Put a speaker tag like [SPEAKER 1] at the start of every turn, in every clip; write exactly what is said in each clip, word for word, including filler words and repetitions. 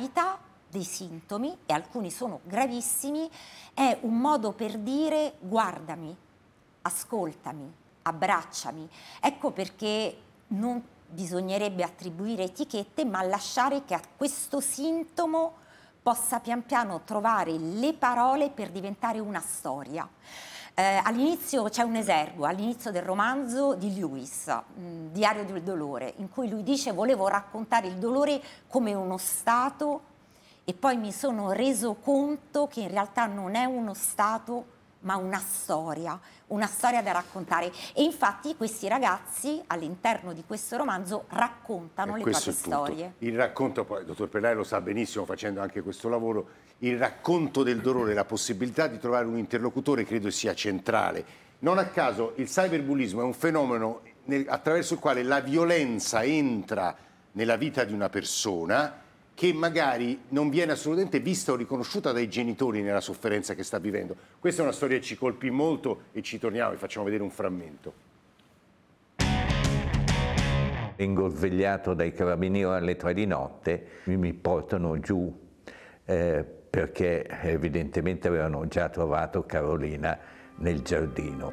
[SPEAKER 1] gravità dei sintomi, e alcuni sono gravissimi, è un modo per dire guardami, ascoltami, abbracciami. Ecco perché non bisognerebbe attribuire etichette, ma lasciare che a questo sintomo possa pian piano trovare le parole per diventare una storia. Eh, all'inizio c'è un esergo, all'inizio del romanzo di Lewis, mh, Diario del dolore, in cui lui dice: volevo raccontare il dolore come uno stato, e poi mi sono reso conto che in realtà non è uno stato ma una storia, una storia da raccontare. E infatti questi ragazzi all'interno di questo romanzo raccontano le proprie storie.
[SPEAKER 2] Il racconto, poi il dottor Pellai lo sa benissimo facendo anche questo lavoro, il racconto del dolore, la possibilità di trovare un interlocutore credo sia centrale. Non a caso il cyberbullismo è un fenomeno nel, attraverso il quale la violenza entra nella vita di una persona che magari non viene assolutamente vista o riconosciuta dai genitori nella sofferenza che sta vivendo. Questa è una storia che ci colpì molto e ci torniamo e facciamo vedere un frammento.
[SPEAKER 3] Vengo svegliato dai carabinieri alle tre di notte, mi, mi portano giù eh, perché evidentemente avevano già trovato Carolina nel giardino.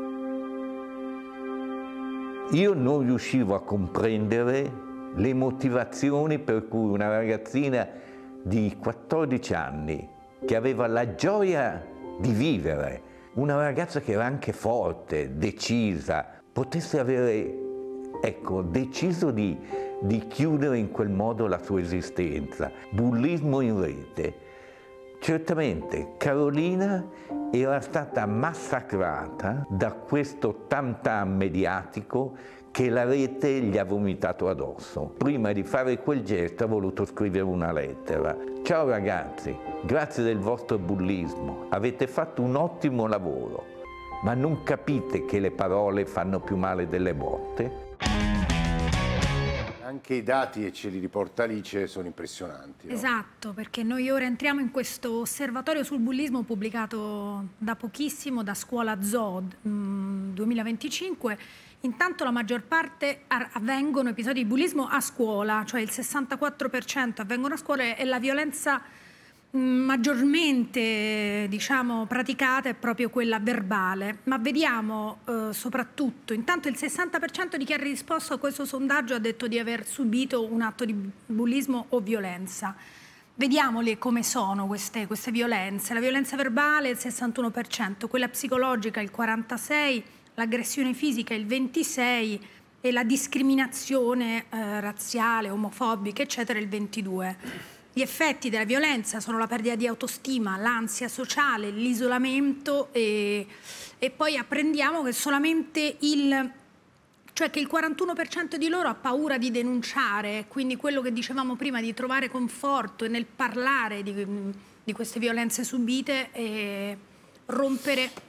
[SPEAKER 3] Io non riuscivo a comprendere le motivazioni per cui una ragazzina di quattordici anni, che aveva la gioia di vivere, una ragazza che era anche forte, decisa, potesse avere, ecco, deciso di, di chiudere in quel modo la sua esistenza. Bullismo in rete. Certamente Carolina era stata massacrata da questo tam tam mediatico che la rete gli ha vomitato addosso. Prima di fare quel gesto ha voluto scrivere una lettera. Ciao ragazzi, grazie del vostro bullismo, avete fatto un ottimo lavoro, ma non capite che le parole fanno più male delle botte?
[SPEAKER 2] Anche i dati, e ce li riporta Alice, sono impressionanti. No?
[SPEAKER 4] Esatto, perché noi ora entriamo in questo osservatorio sul bullismo pubblicato da pochissimo da Scuola Zoo mh, duemilaventicinque. Intanto la maggior parte avvengono episodi di bullismo a scuola, cioè il sessantaquattro per cento avvengono a scuola, e la violenza maggiormente, diciamo, praticata è proprio quella verbale. Ma vediamo eh, soprattutto, intanto il sessanta per cento di chi ha risposto a questo sondaggio ha detto di aver subito un atto di bullismo o violenza. Vediamole come sono queste, queste violenze. La violenza verbale il sessantuno per cento, quella psicologica il quarantasei per cento, l'aggressione fisica il ventisei per cento e la discriminazione eh, razziale, omofobica, eccetera, il ventidue per cento. Gli effetti della violenza sono la perdita di autostima, l'ansia sociale, l'isolamento e, e poi apprendiamo che solamente il, cioè che il quarantuno per cento di loro ha paura di denunciare, quindi quello che dicevamo prima di trovare conforto nel parlare di, di queste violenze subite e rompere.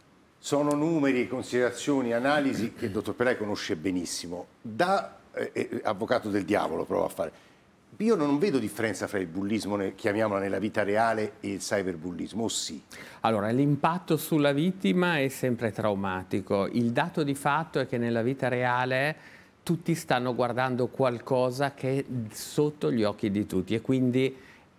[SPEAKER 2] Sono numeri, considerazioni, analisi che il dottor Pellai conosce benissimo. Da eh, avvocato del diavolo provo a fare. Io non vedo differenza fra il bullismo, chiamiamola nella vita reale, e il cyberbullismo, o sì?
[SPEAKER 5] Allora, l'impatto sulla vittima è sempre traumatico. Il dato di fatto è che nella vita reale tutti stanno guardando qualcosa che è sotto gli occhi di tutti e quindi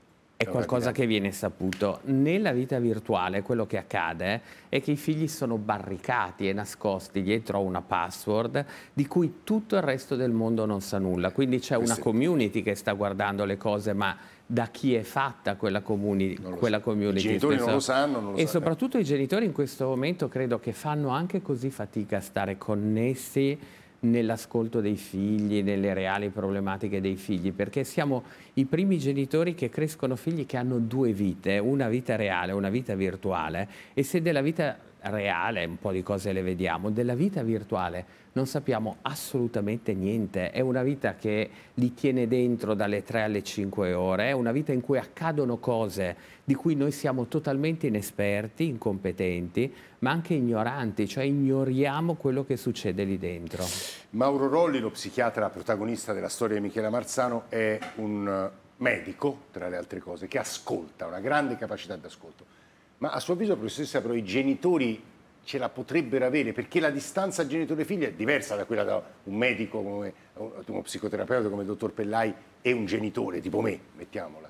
[SPEAKER 5] è qualcosa che viene saputo. Nella vita virtuale quello che accade è che i figli sono barricati e nascosti dietro a una password di cui tutto il resto del mondo non sa nulla. Quindi c'è una community che sta guardando le cose, ma da chi è fatta quella, comuni quella community?
[SPEAKER 2] I genitori non lo sanno, non lo
[SPEAKER 5] e
[SPEAKER 2] sanno.
[SPEAKER 5] soprattutto i genitori in questo momento credo che fanno anche così fatica a stare connessi nell'ascolto dei figli, nelle reali problematiche dei figli, perché siamo i primi genitori che crescono figli che hanno due vite, una vita reale, una vita virtuale, e se della vita reale un po' di cose le vediamo, della vita virtuale non sappiamo assolutamente niente. È una vita che li tiene dentro dalle tre alle cinque ore, è una vita in cui accadono cose di cui noi siamo totalmente inesperti, incompetenti, ma anche ignoranti, cioè ignoriamo quello che succede lì dentro.
[SPEAKER 2] Mauro Rolli, lo psichiatra protagonista della storia di Michela Marzano, è un medico, tra le altre cose, che ascolta, una grande capacità di ascolto. Ma a suo avviso, professoressa, però i genitori ce la potrebbero avere, perché la distanza genitore-figlio è diversa da quella da un medico, come uno psicoterapeuta come il dottor Pellai e un genitore, tipo me, mettiamola.